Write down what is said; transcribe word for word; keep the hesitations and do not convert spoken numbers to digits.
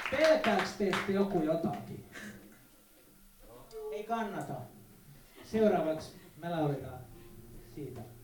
Pelkääks teistä joku jotakin? Ei kannata. Seuraavaksi me lauletaan siitä.